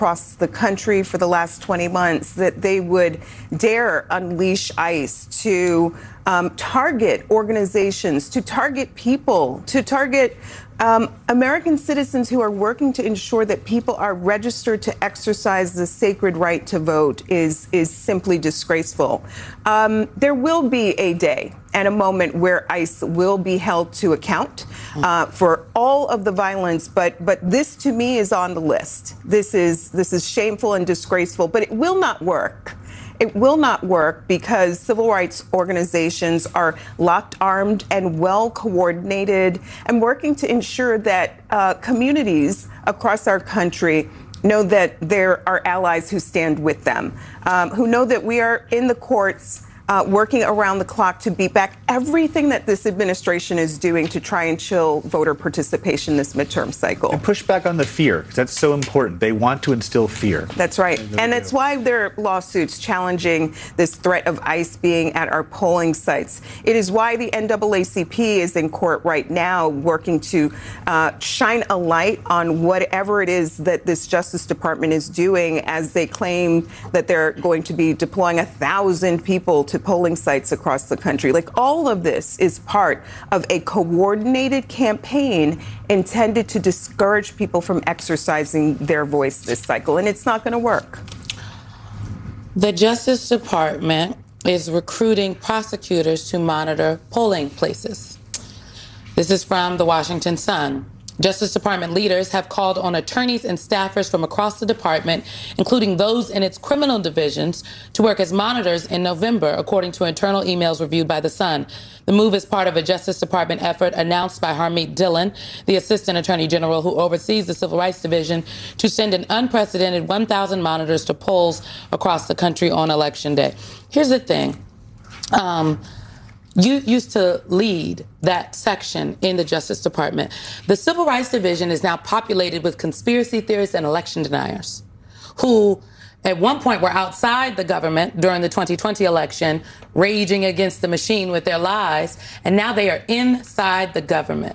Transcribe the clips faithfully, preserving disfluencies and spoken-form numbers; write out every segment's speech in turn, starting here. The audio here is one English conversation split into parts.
across the country for the last twenty months, that they would dare unleash ICE to um, target organizations, to target people, to target um, American citizens who are working to ensure that people are registered to exercise the sacred right to vote is, is simply disgraceful. Um, there will be a day and a moment where ICE will be held to account uh, for all of the violence, but but this to me is on the list. This is this is shameful and disgraceful, but it will not work. It will not work because civil rights organizations are locked armed and well coordinated and working to ensure that uh, communities across our country know that there are allies who stand with them, um, who know that we are in the courts Uh, working around the clock to beat back everything that this administration is doing to try and chill voter participation this midterm cycle. And push back on the fear, because that's so important. They want to instill fear. That's right. And that's why there are lawsuits challenging this threat of ICE being at our polling sites. It is why the N double A C P is in court right now working to uh, shine a light on whatever it is that this Justice Department is doing as they claim that they're going to be deploying a thousand people to polling sites across the country. Like, all of this is part of a coordinated campaign intended to discourage people from exercising their voice this cycle, and it's not going to work. The Justice Department is recruiting prosecutors to monitor polling places. This is from the Washington Sun. Justice Department leaders have called on attorneys and staffers from across the department, including those in its criminal divisions, to work as monitors in November, according to internal emails reviewed by The Sun. The move is part of a Justice Department effort announced by Harmeet Dillon, the Assistant Attorney General who oversees the Civil Rights Division, to send an unprecedented one thousand monitors to polls across the country on Election Day. Here's the thing. Um, You used to lead that section in the Justice Department. The Civil Rights Division is now populated with conspiracy theorists and election deniers who at one point were outside the government during the twenty twenty election, raging against the machine with their lies, and now they are inside the government.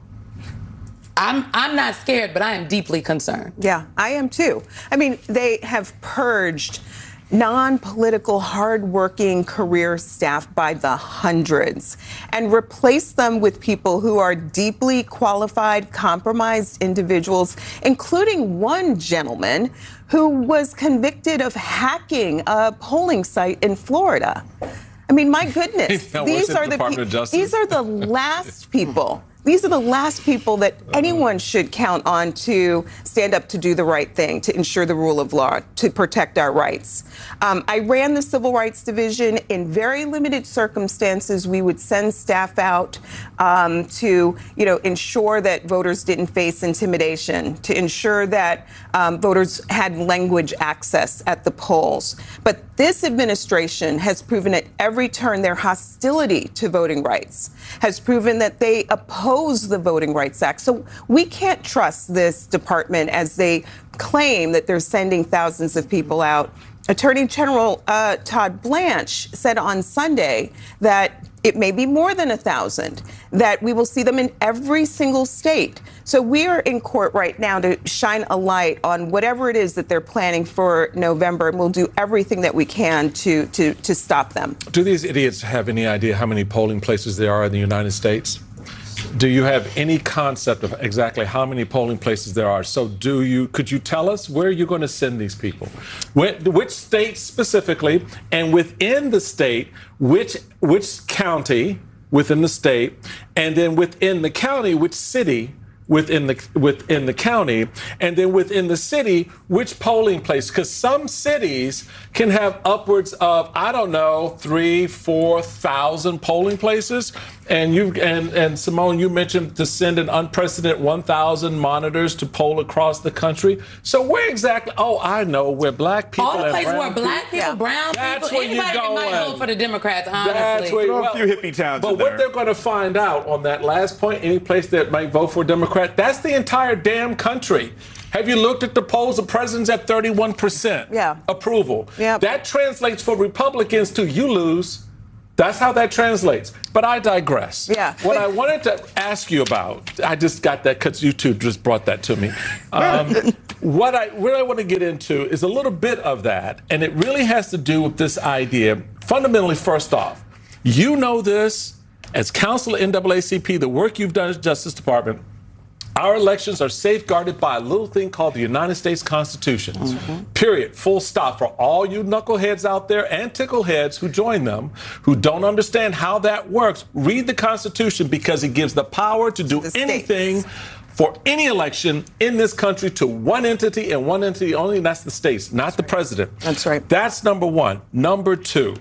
I'm, I'm not scared, but I am deeply concerned. Yeah, I am too. I mean, they have purged non-political, hard-working career staff by the hundreds and replace them with people who are deeply qualified, compromised individuals, including one gentleman who was convicted of hacking a polling site in Florida. I mean, my goodness, these are the pe- these are the last people. These are the last people that anyone should count on to stand up to do the right thing, to ensure the rule of law, to protect our rights. Um, I ran the Civil Rights Division. In very limited circumstances, we would send staff out um, to, you know, ensure that voters didn't face intimidation, to ensure that um, voters had language access at the polls. But this administration has proven at every turn their hostility to voting rights, has proven that they oppose the Voting Rights Act. So we can't trust this department as they claim that they're sending thousands of people out. Attorney General uh, Todd Blanche said on Sunday that it may be more than a thousand, that we will see them in every single state. So we are in court right now to shine a light on whatever it is that they're planning for November, and we'll do everything that we can to, to, to stop them. Do these idiots have any idea how many polling places there are in the United States? Do you have any concept of exactly how many polling places there are? So do you, could you tell us where you're going to send these people? Where, which state specifically, and within the state, which, which county within the state, and then within the county, which city within the within the county, and then within the city, which polling place? Because some cities can have upwards of, I don't know, three, four thousand polling places. And you and and Simone, you mentioned to send an unprecedented one thousand monitors to poll across the country. So where exactly? Oh, I know where black people. All the and places brown where black people, yeah. brown That's people, where you anybody that might going. vote for the Democrats, honestly. That's where, Throw well, a few hippie towns But in what there. they're going to find out on that last point, any place that might vote for a Democrat, that's the entire damn country. Have you looked at the polls? The president's at thirty-one percent Yeah. approval. Yep. That translates for Republicans to you lose. That's how that translates. But I digress. Yeah. What I wanted to ask you about, I just got that because you two just brought that to me. Um, what I what I want to get into is a little bit of that, and it really has to do with this idea. Fundamentally, first off, you know this as counsel at N double A C P, the work you've done as Justice Department. Our elections are safeguarded by a little thing called the United States Constitution. Mm-hmm. Period. Full stop. For all you knuckleheads out there and tickleheads who join them, who don't understand how that works, read the Constitution because it gives the power to do anything for any election in this country to one entity and one entity only, and that's the states, not the president. That's right. That's number one. Number two,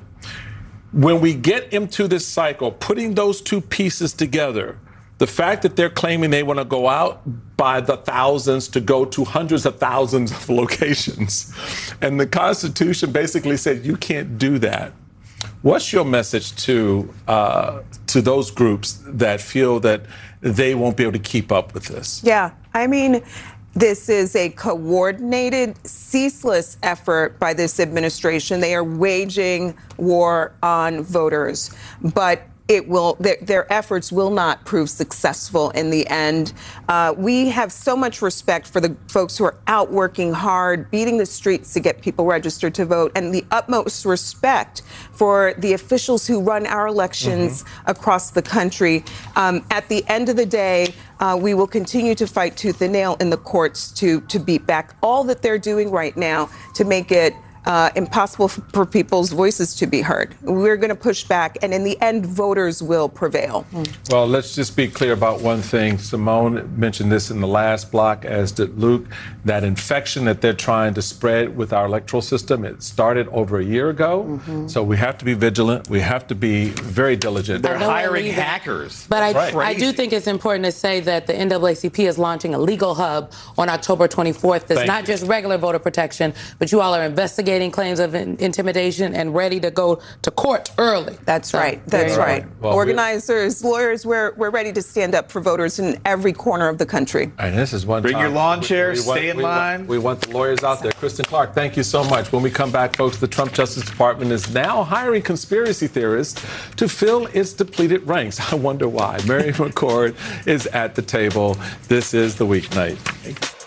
when we get into this cycle, putting those two pieces together, the fact that they're claiming they want to go out by the thousands to go to hundreds of thousands of locations, and the Constitution basically said you can't do that. What's your message to uh, to those groups that feel that they won't be able to keep up with this? Yeah, I mean, this is a coordinated, ceaseless effort by this administration. They are waging war on voters, but it will, their, their efforts will not prove successful in the end. Uh, we have so much respect for the folks who are out working hard, beating the streets to get people registered to vote, and the utmost respect for the officials who run our elections mm-hmm. across the country. Um, at the end of the day, uh, we will continue to fight tooth and nail in the courts to, to beat back all that they're doing right now to make it Uh, impossible f- for people's voices to be heard. We're going to push back, and in the end, voters will prevail. Mm. Well, let's just be clear about one thing. Simone mentioned this in the last block, as did Luke, that infection that they're trying to spread with our electoral system, it started over a year ago. Mm-hmm. So we have to be vigilant. We have to be very diligent. They're hiring hackers. But I, right. I do think it's important to say that the N double A C P is launching a legal hub on October twenty-fourth. That's Thank not you. just regular voter protection, but you all are investigating claims of in- intimidation and ready to go to court early. That's So, right. That's there you right. Well, Organizers, lawyers, we're we're ready to stand up for voters in every corner of the country. And this is one Bring time. your lawn We- chair, we want- stay in we want- line. we want the lawyers out there. Kristen Clark, thank you so much. When we come back, folks, the Trump Justice Department is now hiring conspiracy theorists to fill its depleted ranks. I wonder why. Mary McCord is at the table. This is The Weeknight.